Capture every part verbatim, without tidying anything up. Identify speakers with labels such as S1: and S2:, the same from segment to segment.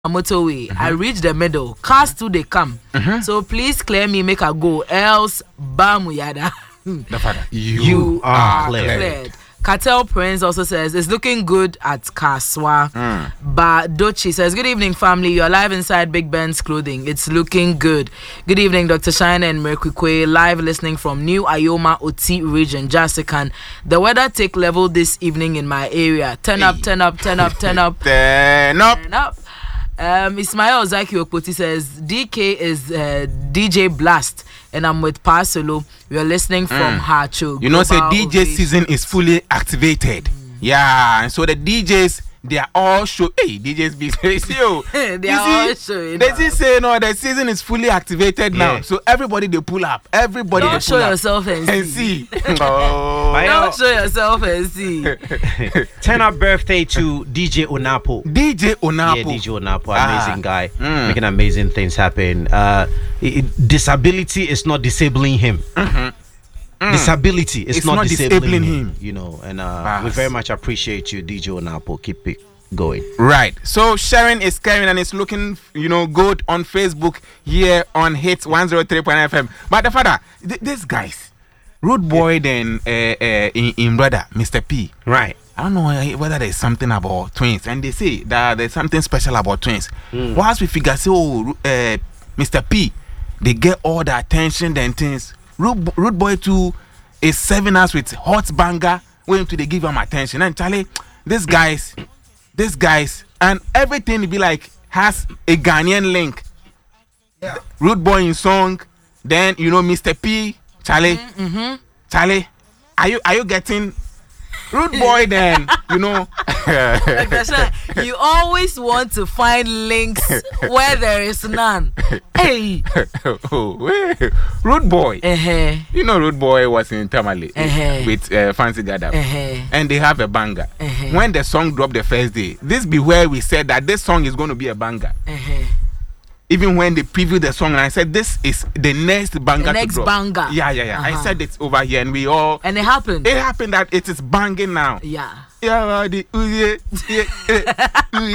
S1: motorway.
S2: Mm-hmm.
S1: I reach the middle. Cars too they come.
S2: Mm-hmm.
S1: So please clear me, make a go. Else bamuyada.
S2: The father.
S3: You,
S1: You
S3: are
S1: are
S3: cleared.
S1: cleared. Cartel Prince also says it's looking good at Kaswa.
S2: Mm.
S1: But Dochi says, good evening, family. You're live inside Big Ben's clothing. It's looking good. Good evening, Doctor Shine and Merkwikwe. Live listening from New Ayoma Oti region, Jasikan. The weather take level this evening in my area. Turn up, turn up, turn up, turn up,
S2: Turn up.
S1: turn up. Um, Ismail Zaki Okpoti says D K is uh, D J Blast, and I'm with Pasolo. We are listening from
S2: Mm.
S1: Hacho.
S2: You know, say
S1: Global
S2: D J
S1: Ovation.
S2: season is fully activated. Yeah, and so the D Js they are all show. Hey, D Js be see you.
S1: They
S2: You
S1: are all
S2: see,
S1: showing
S2: They
S1: up.
S2: just say no. The season is fully activated now.
S3: Yeah.
S2: So everybody they pull up. Everybody
S1: Don't
S2: they
S1: show
S2: pull up
S1: yourself and
S2: and
S1: see.
S2: see. Oh.
S3: Bye.
S1: Don't show yourself and see.
S3: Turn up birthday to D J Onapo.
S2: D J Onapo.
S3: Yeah, D J Onapo,
S2: Ah.
S3: amazing guy,
S2: Mm.
S3: making amazing things happen. Uh, i- i- disability is not disabling him. Disability is
S2: It's
S3: not,
S2: not
S3: disabling,
S2: disabling
S3: him,
S2: him.
S3: You know, and uh,
S2: Bas.
S3: we very much appreciate you, D J Onapo. Keep it going.
S2: Right. So sharing is caring and it's looking, you know, good on Facebook here on Hits one oh three point nine F M. But the father, th- these guys, Rude Boy then uh, uh, in, in brother, Mister P.
S3: Right.
S2: I don't know uh, whether there's something about twins, and they say that there's something special about twins.
S3: Mm.
S2: Whilst we figure, say, oh, uh, Mister P, they get all the attention and things. Rude, Rude Boy too is serving us with hot banger, waiting to they give him attention. And Charlie, these guys, these guys, and everything be like has a Ghanaian link.
S1: Yeah.
S2: Rude Boy in song, then you know Mister P, Charlie,
S1: Mm-hmm.
S2: Charlie, are you are you getting Rude Boy then? You know.
S1: Doctor Shine, you always want to find links where there is none. Hey.
S2: Oh, wait. Rude Boy.
S1: Uh-huh.
S2: You know, Rude Boy was in Tamale
S1: Uh-huh.
S2: with uh, Fancy Gada,
S1: Uh-huh.
S2: and they have a banger.
S1: Uh-huh.
S2: When the song dropped the first day, this be where we said that this song is going to be a banger.
S1: Uh-huh.
S2: Even when they previewed the song, and I said this is the next banger.
S1: The
S2: to
S1: next
S2: drop.
S1: banger.
S2: Yeah, yeah, yeah. I
S1: Uh-huh.
S2: said it over here, and we all.
S1: And it happened.
S2: It happened that it is banging now.
S1: Yeah.
S2: Yeah, buddy. Ooh, yeah, yeah, yeah, ooh,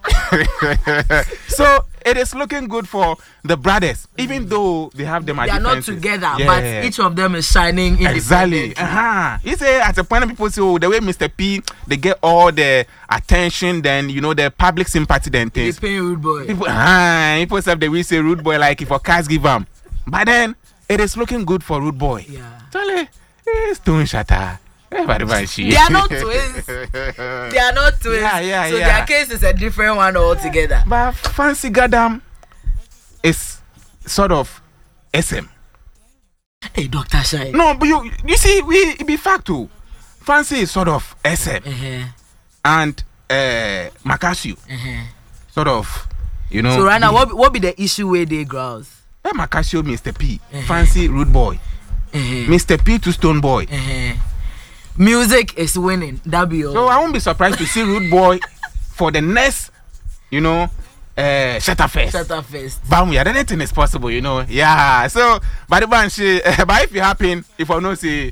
S2: yeah. So it is looking good for the brothers, even though they have them at
S1: They are not
S2: differences.
S1: together,
S2: Yeah.
S1: but each of them is shining
S2: Exactly.
S1: independently.
S2: Uh-huh. You say at a point people say, oh, the way Mister P they get all the attention, then you know the public sympathy, then
S1: They
S2: things.
S1: pay Rude Boy.
S2: People, ah, people say they will say Rude Boy like if a cast give them, but then it is looking good for Rude Boy.
S1: Yeah.
S2: Charlie, it's doing shatter.
S1: They are not twins. They are not twins.
S2: Yeah, yeah,
S1: so
S2: yeah.
S1: their case is a different one altogether.
S2: But Fancy Gadam is sort of S M.
S1: Hey, Doctor Shine.
S2: No, but you you see, we it be fact too. Fancy is sort of S M
S1: Uh-huh.
S2: and uh Makasio
S1: Uh-huh.
S2: sort of, you know.
S1: So right now,
S2: be-
S1: what what be the issue where they grows?
S2: eh, Makasio, Mister P,
S1: Uh-huh.
S2: Fancy Rude Boy,
S1: Uh-huh.
S2: Mister P to Stone Boy.
S1: Uh-huh. Music is winning. That be all.
S2: So I won't be surprised to see Rude Boy for the next, you know, uh Shutterfest.
S1: Shut up first.
S2: Bam, yeah, then anything is possible, you know. Yeah. So, but the bunch, uh, but if it happen, if I know say,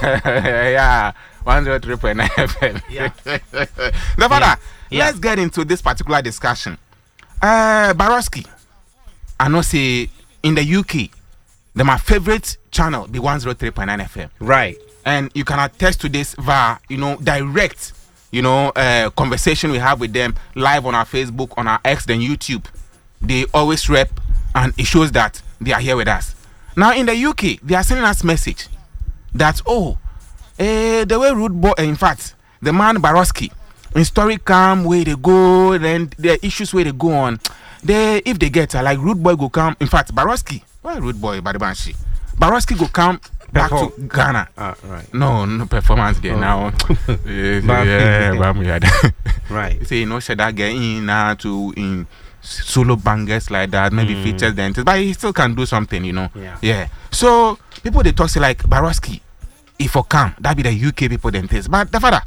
S2: yeah, one zero three point nine F M.
S3: Yeah.
S2: The father,
S3: Yeah.
S2: let's get into this particular discussion. Uh, Baroski, I know say in the U K, the my favorite channel be one zero three point nine F M,
S3: Right.
S2: and you can attest to this via, you know, direct, you know, uh, conversation we have with them live on our Facebook, on our X, then YouTube. They always rep, and it shows that they are here with us. Now in the U K, they are sending us message that oh, eh, the way Rude Boy, in fact, the man Baroski, in story come where they go, then the issues where they go on. They if they get uh, like Rude Boy go come. In fact, Baroski, why Rude Boy Badibanshi? Baroski go come back to
S3: Perform.
S2: Ghana.
S3: Uh, right.
S2: No, no performance there
S3: Oh.
S2: now. Yes,
S3: Bam.
S2: yeah, bam, yeah.
S3: Right.
S2: You say you know, should that get in now to in solo bangers like that, maybe
S3: Mm.
S2: features then, but he still can do something, you know.
S3: Yeah.
S2: Yeah. So people they talk say like Baroski, if for come, that be the U K people then things. But the father,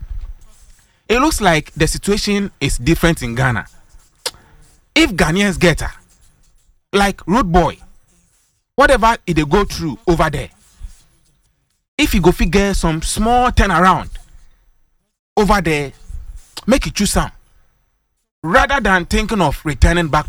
S2: it looks like the situation is different in Ghana. If Ghanaians get her, like Rude Boy, whatever it they go through over there, if you go figure some small turnaround over there, make it choose some. rather than thinking of returning back